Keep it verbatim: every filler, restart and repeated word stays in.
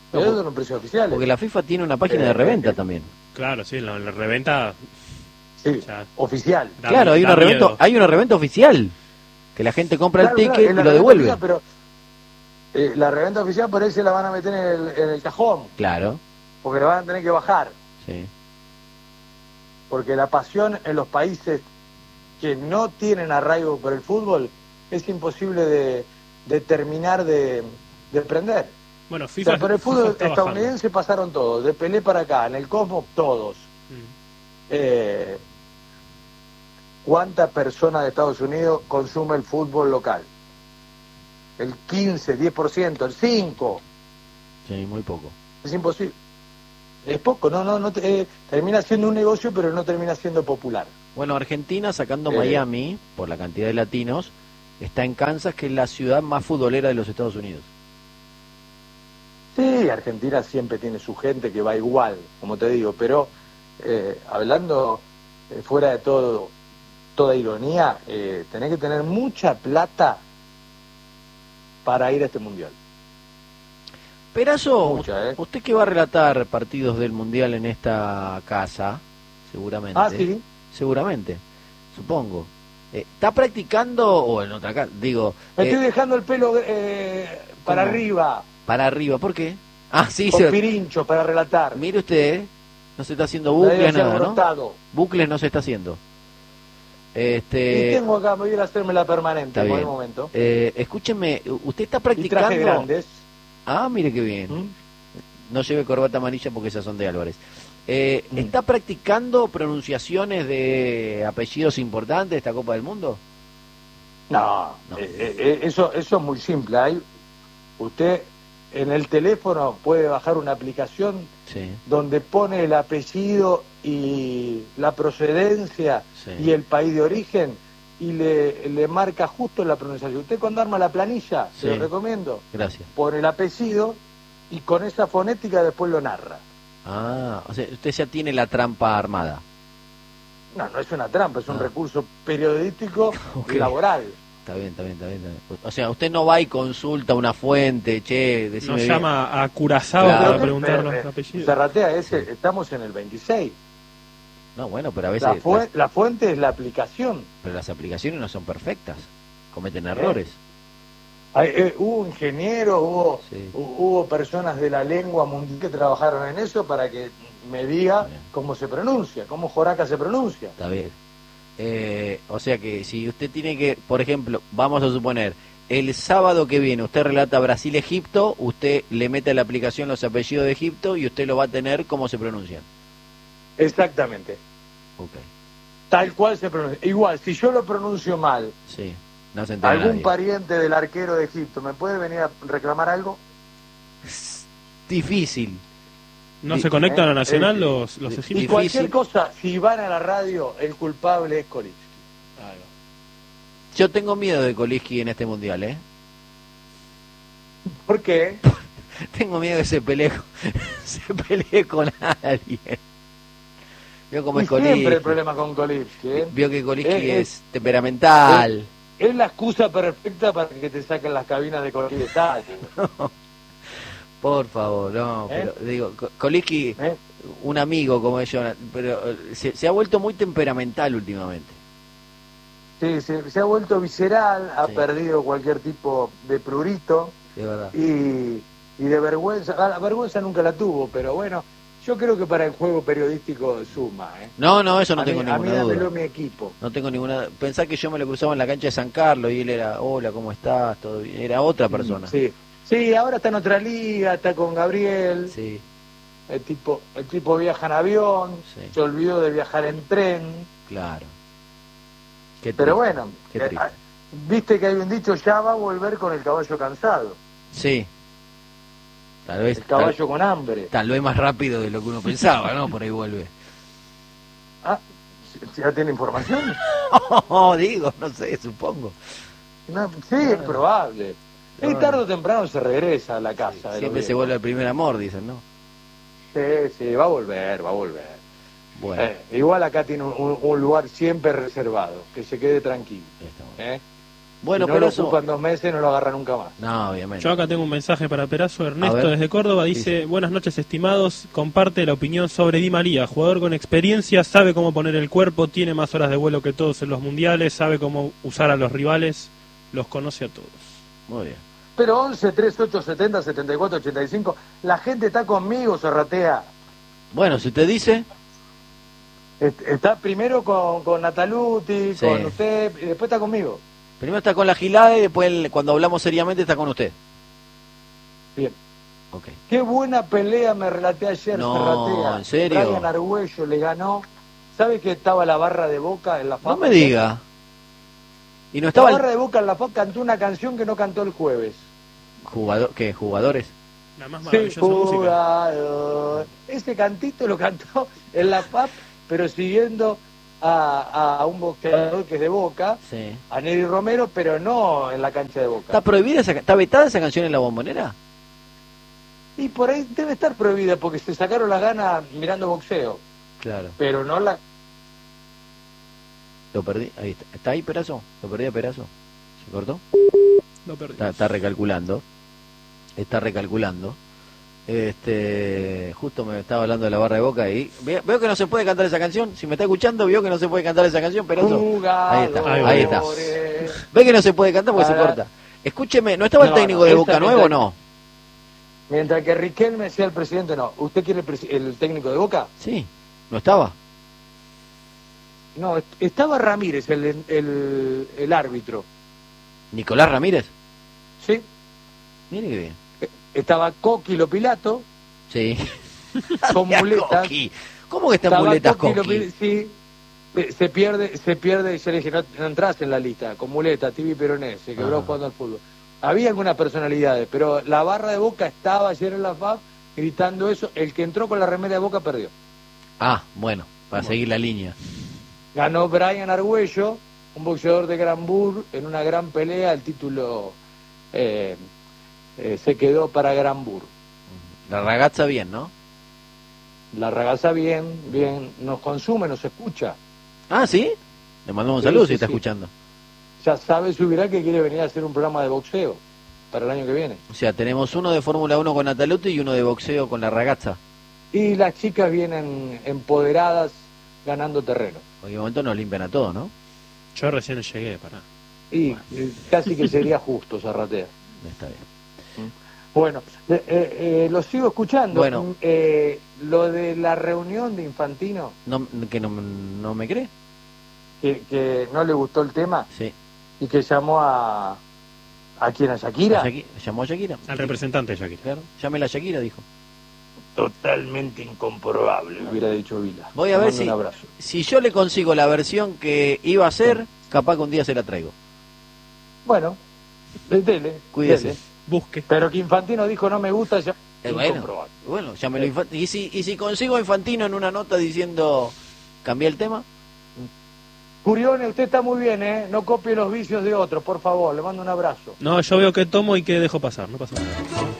No, esos son los precios oficiales. Porque la FIFA tiene una página eh, de reventa eh, también. Claro, sí, la, la reventa... Sí, ya, oficial. Da, claro, hay una, reventa, hay una reventa oficial. Que la gente compra claro, el ticket claro, y lo devuelve. Oficial, pero eh, la reventa oficial por ahí se la van a meter en el, en el cajón. Claro. Porque la van a tener que bajar. Sí. Porque la pasión en los países que no tienen arraigo por el fútbol es imposible de, de terminar de, de prender. Bueno, FIFA, o sea, por el fútbol estadounidense bajando. pasaron todos, de Pelé para acá, en el Cosmos todos. Mm. Eh, ¿Cuántas personas de Estados Unidos consume el fútbol local? El quince, diez por ciento, el cinco por ciento. Sí, muy poco. Es imposible. Es poco, no, no, no eh, termina siendo un negocio, pero no termina siendo popular. Bueno, Argentina, sacando eh, Miami, por la cantidad de latinos, está en Kansas, que es la ciudad más futbolera de los Estados Unidos. Sí, Argentina siempre tiene su gente que va igual, como te digo, pero eh, hablando eh, fuera de todo, toda ironía, eh, tenés que tener mucha plata para ir a este mundial. Perazo, Mucha, ¿eh? usted que va a relatar partidos del mundial en esta casa, seguramente. Ah, sí. Seguramente, supongo. Eh, ¿Está practicando o en otra casa? Digo. Me eh, estoy dejando el pelo eh, para ¿cómo? arriba. Para arriba, ¿por qué? Ah, sí, Con se... pirincho para relatar. Mire usted, no se está haciendo bucles, nada, ¿no? Bucles no se está haciendo. Este... Y tengo acá, me voy a ir a hacerme la permanente en el momento. Eh, escúcheme, ¿usted está practicando? Y traje grandes. Ah, mire qué bien. ¿Mm? No lleve corbata amarilla porque esas son de Álvarez. Eh, mm. ¿Está practicando pronunciaciones de apellidos importantes de esta Copa del Mundo? No, no. Eh, eh, eso, eso es muy simple. Hay, usted en el teléfono puede bajar una aplicación sí. donde pone el apellido y la procedencia sí. y el país de origen y le, le marca justo la pronunciación. Usted cuando arma la planilla, sí. se lo recomiendo. Gracias. Pone el apellido y con esa fonética después lo narra. Ah, o sea, usted ya tiene la trampa armada. No, no es una trampa, es un ah. recurso periodístico okay. y laboral. Está bien, está bien, está bien, está bien. O sea, usted no va y consulta una fuente, che, decime Nos bien. llama a Curazao claro. para preguntar los apellidos. Zarratea, ese, sí. estamos en el veintiséis. No, bueno, pero a veces... La, fu las... la fuente es la aplicación. Pero las aplicaciones no son perfectas, cometen errores. Hay, eh, hubo ingenieros, hubo, sí. hubo personas de la lengua mundial que trabajaron en eso para que me diga cómo se pronuncia, cómo Joraca se pronuncia. Está bien. Eh, o sea que si usted tiene que, por ejemplo, vamos a suponer, el sábado que viene usted relata Brasil-Egipto, usted le mete a la aplicación los apellidos de Egipto y usted lo va a tener cómo se pronuncian. Exactamente. Okay. Tal cual se pronuncia. Igual, si yo lo pronuncio mal, sí, no se entera algún nadie. pariente del arquero de Egipto, ¿me puede venir a reclamar algo? Difícil. ¿No sí, se conectan eh, a Nacional eh, los, los egipcios? Y cualquier cosa, si van a la radio, el culpable es Koliski. Yo tengo miedo de Koliski en este mundial, ¿eh? ¿Por qué? Tengo miedo que se pelee, se pelee con alguien. Vio cómo y es Koliski. Siempre el problema con Koliski, ¿eh? Vio que Koliski es, es, es temperamental. Es, es la excusa perfecta para que te saquen las cabinas de Koliski de estadio. No, por favor, no, ¿Eh? pero digo, Koliski, ¿Eh? un amigo como ellos, pero se, se ha vuelto muy temperamental últimamente. Sí, se, se ha vuelto visceral, ha sí. perdido cualquier tipo de prurito sí, verdad. Y, y de vergüenza. La vergüenza nunca la tuvo, pero bueno, yo creo que para el juego periodístico suma, ¿eh? No, no, eso no a tengo mí, ninguna a mí duda. mi equipo. No tengo ninguna. Pensá que yo me lo cruzaba en la cancha de San Carlos y él era, hola, ¿cómo estás? Todo bien. Era otra persona. Sí, sí, ahora está en otra liga, está con Gabriel. Sí. El tipo, el tipo viaja en avión, sí. se olvidó de viajar en tren. Claro. Qué Pero bueno, Qué eh, viste que hay un dicho, ya va a volver con el caballo cansado. Sí. Tal vez, el caballo tal, con hambre. Tal vez más rápido de lo que uno pensaba, ¿no? Por ahí vuelve. Ah, ¿ya tiene información? Oh, digo, no sé, supongo. No, sí, no, es probable. No, es tarde o temprano se regresa a la casa. Sí, siempre se vuelve al primer amor, dicen, ¿no? Sí, sí, va a volver, va a volver. Bueno. Eh, igual acá tiene un, un lugar siempre reservado, que se quede tranquilo. ¿eh? Bueno, si no pero lo eso... ocupan dos meses, no lo agarra nunca más. No, obviamente. Yo acá tengo un mensaje para Perazo. A Ernesto ver. desde Córdoba dice: Sí. buenas noches, estimados. Comparte la opinión sobre Di María. Jugador con experiencia, sabe cómo poner el cuerpo, tiene más horas de vuelo que todos en los mundiales, sabe cómo usar a los rivales, los conoce a todos. Muy bien. Pero once, treinta y ocho, setenta, setenta y cuatro, ochenta y cinco, la gente está conmigo, Serratea. Bueno, si usted dice... Est- Está primero con, con Nataluti, Sí. con usted, y después está conmigo. Primero está con la gilada y después, el- cuando hablamos seriamente, está con usted. Bien. Ok. Qué buena pelea me relaté ayer, No, Serratea. ¿en serio? Brian Argüello le ganó. ¿Sabe que estaba la barra de Boca en la F A No P? me diga. Y no La estaba el barra de Boca en la F A P cantó una canción que no cantó el jueves. jugador, ¿qué? ¿Jugadores? La más Sí, maravillosa música. jugador. Ese cantito lo cantó en la F A P, pero siguiendo a, a un boxeador que es de Boca, Sí. a Neri Romero, pero no en la cancha de Boca. ¿Está prohibida esa, está vetada esa canción en la Bombonera? Y por ahí debe estar prohibida porque se sacaron las ganas mirando boxeo, Claro. pero no la... Lo perdí. Ahí está. ¿Está ahí, Perazo? ¿Lo perdí a Perazo? ¿Se cortó? Lo perdí. Está, está recalculando. Está recalculando. Este, justo me estaba hablando de la barra de Boca y ve- veo que no se puede cantar esa canción. Si me está escuchando, vio que no se puede cantar esa canción, Perazo. Ahí está, ahí está. Jugadores. Ve que no se puede cantar porque se Para- corta. Escúcheme, ¿no estaba el No, técnico no, de esa Boca mientras- nuevo o no? Mientras que Riquelme sea el presidente, no. ¿Usted quiere el, presi- el técnico de Boca? Sí, ¿no estaba? No, est- estaba Ramírez, el, el, el árbitro. Nicolás Ramírez. ¿Sí? Mire qué bien. Estaba Coquilo Pilato, Sí. con muletas. Coqui. ¿Cómo que está en Estaba muletas, Coquilo Coqui? Pil- Sí. Se- Se pierde, se pierde, y se le dije, no, no entras en la lista, con muleta, Tibi Peronés, se quebró Ah. jugando al fútbol. Había algunas personalidades, pero la barra de Boca estaba ayer en la F A P gritando eso. El que entró con la remera de Boca perdió. Ah, bueno, para Bueno. seguir la línea. Ganó Brian Argüello, un boxeador de Granbur, en una gran pelea. El título eh, eh, se quedó para Granbur. La ragazza bien, ¿no? La ragaza bien, bien, nos consume, nos escucha. Ah, ¿sí? Le mandamos un Sí, saludo sí, si está sí. escuchando. Ya sabe, subirá que quiere venir a hacer un programa de boxeo para el año que viene. O sea, tenemos uno de Fórmula uno con Nataluti y uno de boxeo con la ragazza. Y las chicas vienen empoderadas, ganando terreno. Porque de momento nos limpian a todos, ¿no? Yo recién llegué, pará. Y eh, casi que sería justo, Zarratea. Está bien. Bueno, eh, eh, eh, lo sigo escuchando. Bueno. Eh, lo de la reunión de Infantino, ¿No, ¿Que no, no me cree? que, que no le gustó el tema Sí. y que llamó a... ¿A quién? ¿A Shakira? ¿A Shaki- ¿Llamó a Shakira? Al representante de Shakira. Claro. Llámela a Shakira, dijo. Totalmente incomprobable, hubiera dicho Vila. Voy a Te ver mando si, un abrazo. si yo le consigo la versión que iba a hacer, capaz que un día se la traigo. Bueno, dele, Cuídese. dele. Busque. Pero que Infantino dijo no me gusta, ya... Eh, bueno, incomprobable. bueno, llámelo a Infantino. ¿Y si, ¿Y si consigo a Infantino en una nota diciendo, cambié el tema? Curione, usted está muy bien, ¿eh? No copie los vicios de otros, por favor. Le mando un abrazo. No, yo veo que tomo y que dejo pasar, no pasa nada.